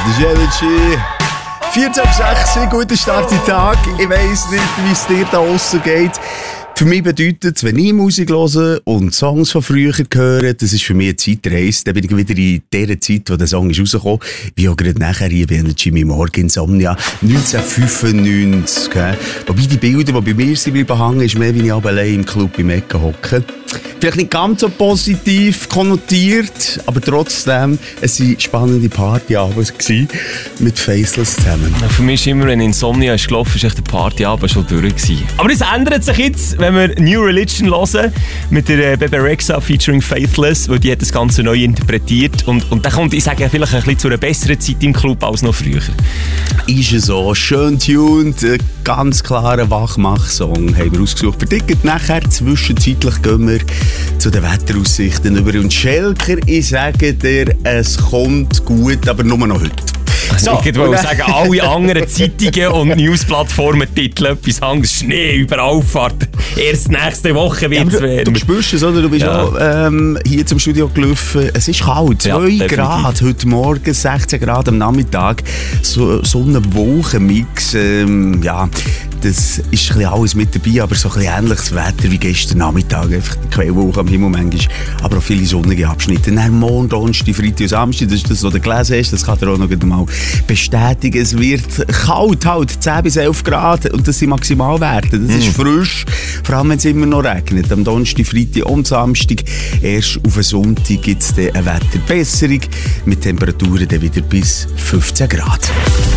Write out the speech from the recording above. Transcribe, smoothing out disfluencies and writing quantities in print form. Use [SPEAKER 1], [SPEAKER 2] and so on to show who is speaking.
[SPEAKER 1] Das ist Energy. 14:06, guter Start in den Tag. Ich weiss nicht, wie es dir da aussen geht. Für mich bedeutet es, wenn ich Musik höre und Songs von früher höre, das ist für mich eine Zeitreise. Dann bin ich wieder in der Zeit, wo der Song ist rausgekommen. Wie auch gerade nachher hier bei Jimmy Morgan Insomnia 1995. Wobei die Bilder, die bei mir sind, bleiben hängen, ist mehr, wie ich allein im Club im Ecken hocke. Vielleicht nicht ganz so positiv konnotiert, aber trotzdem, es waren spannende Partyabende mit Faceless zusammen.
[SPEAKER 2] Ja, für mich ist immer, wenn Insomnia ist gelaufen, ist echt der Partyabend schon durch gewesen. Aber das ändert sich jetzt, wenn wir New Religion hören, mit der Bebe Rexha featuring Faithless, weil die hat das Ganze neu interpretiert und da kommt, ich sage, vielleicht ein bisschen zu einer besseren Zeit im Club als noch früher.
[SPEAKER 1] Ist es so, schön tuned, ganz klarer Wachmach-Song haben wir ausgesucht. Verdickt nachher, zwischenzeitlich gehen wir zu den Wetteraussichten über. Und Schelker, ich sage dir, es kommt gut, aber nur noch heute.
[SPEAKER 2] So, ich wollte sagen, alle anderen Zeitungen und Newsplattformen titeln etwas anderes. Schnee, überall Fahrt. Erst nächste Woche wird es werden.
[SPEAKER 1] Du spürst es, oder? Du bist auch hier zum Studio gelaufen. Es ist kalt, 2 Grad. Heute Morgen 16 Grad am Nachmittag. So ein Wolkenmix. Das ist ein bisschen alles mit dabei, aber so ein bisschen ähnliches Wetter wie gestern Nachmittag. Einfach die Quellwolke am Himmel manchmal, aber auch viele sonnige Abschnitte. Dann morgen, Donnerstag, Freitag und Samstag, das ist das, was du gelesen hast, das kann dir auch noch mal bestätigen. Es wird kalt, halt 10 bis 11 Grad und das sind Maximalwerte. Das ist frisch, vor allem wenn es immer noch regnet. Am Donnerstag, Freitag und Samstag. Erst auf den Sonntag gibt es eine Wetterbesserung mit Temperaturen dann wieder bis 15 Grad.